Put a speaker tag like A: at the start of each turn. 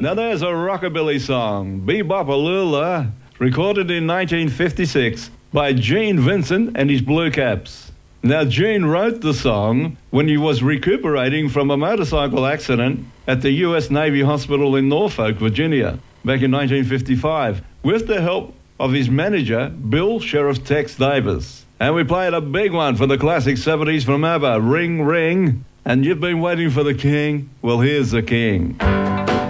A: Now there's a rockabilly song, Bebop-A-Lula, recorded in 1956 by Gene Vincent and his Blue Caps. Now Gene wrote the song when he was recuperating from a motorcycle accident at the US Navy Hospital in Norfolk, Virginia, back in 1955, with the help of his manager, Bill Sheriff Tex Davis. And we played a big one for the classic 70s from ABBA, Ring Ring. And you've been waiting for the king? Well, here's the king.